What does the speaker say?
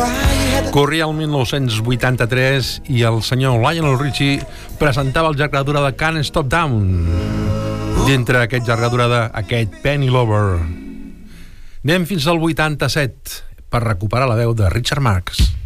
Corria el 1983 i el senyor Lionel Richie presentava el llarga durada de Can't Stop Down dintre aquest llarga durada, aquest Penny Lover. Anem fins al 87 per recuperar la veu de Richard Marx.